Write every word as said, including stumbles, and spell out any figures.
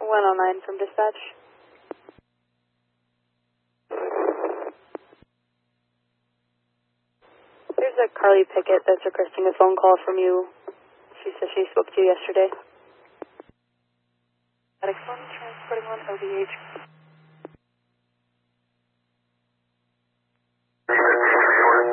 one oh nine from dispatch. There's a Carly Pickett that's requesting a phone call from you. She says she spoke to you yesterday. Medic one, transporting one, O B H.